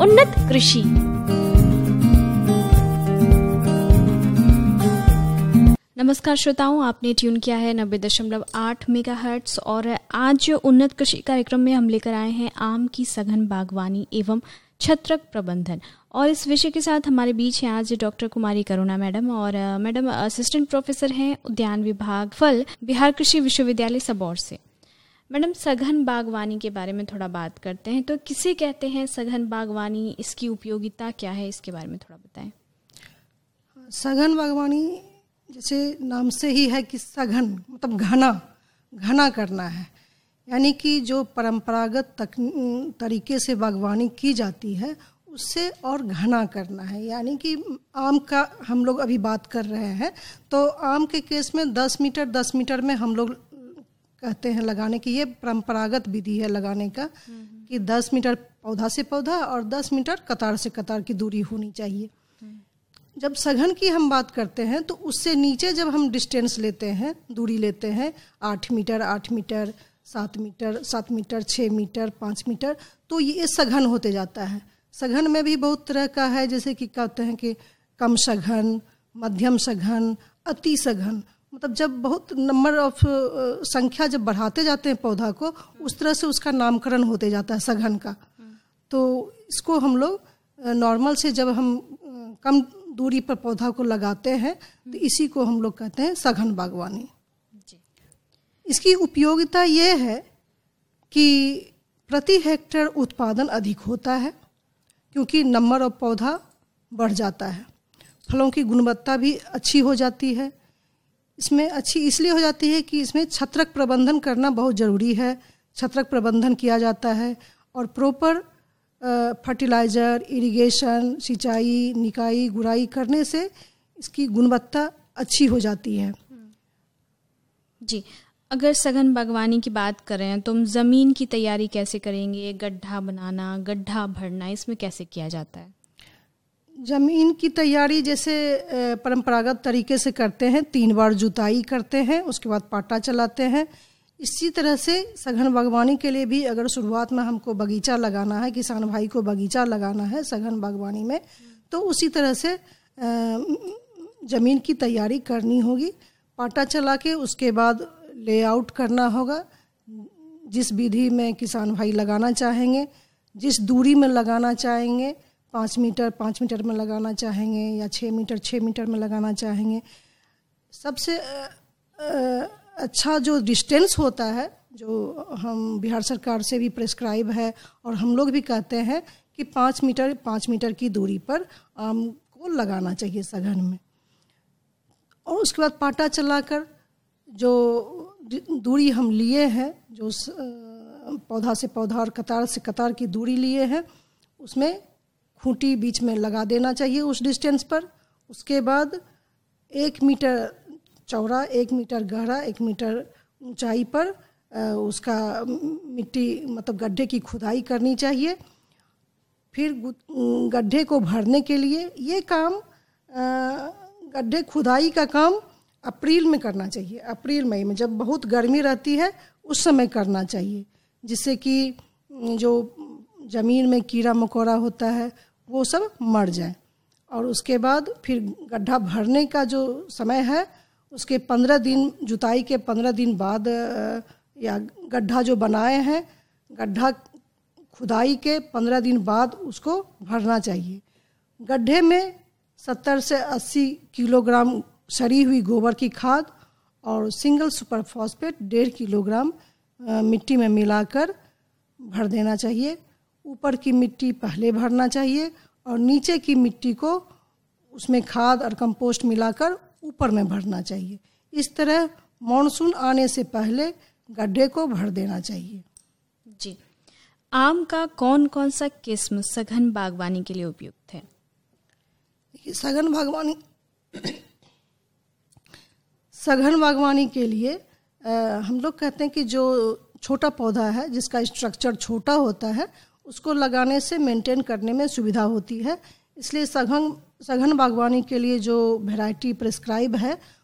उन्नत कृषि। नमस्कार श्रोताओं, आपने ट्यून किया है 90.8 मेगाहर्ट्ज और आज उन्नत कृषि कार्यक्रम में हम लेकर आए हैं आम की सघन बागवानी एवं छत्रक प्रबंधन। और इस विषय के साथ हमारे बीच हैं आज डॉक्टर कुमारी करुणा मैडम। और मैडम असिस्टेंट प्रोफेसर हैं उद्यान विभाग फल, बिहार कृषि विश्वविद्यालय सबौर से। मैडम, सघन बागवानी के बारे में थोड़ा बात करते हैं। तो किसे कहते हैं सघन बागवानी, इसकी उपयोगिता क्या है, इसके बारे में थोड़ा बताएं। सघन बागवानी जैसे नाम से ही है कि सघन मतलब घना करना है, यानी कि जो परंपरागत तरीके से बागवानी की जाती है उससे और घना करना है। यानी कि आम का हम लोग अभी बात कर रहे हैं, तो आम के केस में 10 मीटर में हम लोग कहते हैं लगाने की, ये परंपरागत विधि है लगाने का कि 10 मीटर पौधा से पौधा और 10 मीटर कतार से कतार की दूरी होनी चाहिए। जब सघन की हम बात करते हैं तो उससे नीचे जब हम डिस्टेंस लेते हैं, दूरी लेते हैं 8 मीटर, 7 मीटर, 6 मीटर, 5 मीटर, तो ये सघन होते जाता है। सघन में भी बहुत तरह का है, जैसे कि कहते हैं कि कम सघन, मध्यम सघन, अति सघन। मतलब जब बहुत नंबर ऑफ संख्या जब बढ़ाते जाते हैं पौधा को, उस तरह से उसका नामकरण होते जाता है सघन का। तो इसको हम लोग नॉर्मल से जब हम कम दूरी पर पौधा को लगाते हैं तो इसी को हम लोग कहते हैं सघन बागवानी। इसकी उपयोगिता ये है कि प्रति हेक्टेयर उत्पादन अधिक होता है, क्योंकि नंबर ऑफ पौधा बढ़ जाता है। फलों की गुणवत्ता भी अच्छी हो जाती है। इसमें अच्छी इसलिए हो जाती है कि इसमें छत्रक प्रबंधन करना बहुत ज़रूरी है। छत्रक प्रबंधन किया जाता है और प्रॉपर फर्टिलाइज़र, इरिगेशन, सिंचाई, निकाई, गुड़ाई करने से इसकी गुणवत्ता अच्छी हो जाती है। जी, अगर सघन बागवानी की बात करें तो हम ज़मीन की तैयारी कैसे करेंगे? गड्ढा बनाना, गड्ढा भरना, इसमें कैसे किया जाता है? ज़मीन की तैयारी जैसे परंपरागत तरीके से करते हैं, 3 बार जुताई करते हैं, उसके बाद पाटा चलाते हैं। इसी तरह से सघन बागवानी के लिए भी अगर शुरुआत में हमको बगीचा लगाना है, किसान भाई को बगीचा लगाना है सघन बागवानी में, तो उसी तरह से ज़मीन की तैयारी करनी होगी। पाटा चला के उसके बाद लेआउट करना होगा, जिस विधि में किसान भाई लगाना चाहेंगे, जिस दूरी में लगाना चाहेंगे, 5 मीटर में लगाना चाहेंगे या 6 मीटर में लगाना चाहेंगे। सबसे अच्छा जो डिस्टेंस होता है, जो हम बिहार सरकार से भी प्रेस्क्राइब है और हम लोग भी कहते हैं कि 5 मीटर की दूरी पर आम को लगाना चाहिए सघन में। और उसके बाद पाटा चलाकर जो दूरी हम लिए हैं, जो पौधा से पौधा और कतार से कतार की दूरी लिए हैं, उसमें खूंटी बीच में लगा देना चाहिए उस डिस्टेंस पर। उसके बाद 1 मीटर चौड़ा, 1 मीटर गहरा, 1 मीटर ऊंचाई पर उसका मिट्टी मतलब गड्ढे की खुदाई करनी चाहिए। फिर गड्ढे को भरने के लिए ये काम, गड्ढे खुदाई का काम अप्रैल में करना चाहिए। अप्रैल मई में जब बहुत गर्मी रहती है उस समय करना चाहिए, जिससे कि जो ज़मीन में कीड़ा मकोड़ा होता है वो सब मर जाए। और उसके बाद फिर गड्ढा भरने का जो समय है उसके 15 दिन, जुताई के 15 दिन बाद या गड्ढा जो बनाए हैं, गड्ढा खुदाई के 15 दिन बाद उसको भरना चाहिए। गड्ढे में 70 से 80 किलोग्राम सड़ी हुई गोबर की खाद और सिंगल सुपर फॉस्फेट 1.5 किलोग्राम मिट्टी में मिलाकर भर देना चाहिए। ऊपर की मिट्टी पहले भरना चाहिए और नीचे की मिट्टी को उसमें खाद और कंपोस्ट मिलाकर ऊपर में भरना चाहिए। इस तरह मॉनसून आने से पहले गड्ढे को भर देना चाहिए। जी, आम का कौन कौन सा किस्म सघन बागवानी के लिए उपयुक्त है? सघन बागवानी के लिए हम लोग कहते हैं कि जो छोटा पौधा है, जिसका स्ट्रक्चर छोटा होता है, उसको लगाने से मेंटेन करने में सुविधा होती है। इसलिए सघन बागवानी के लिए जो वैरायटी प्रेस्क्राइब है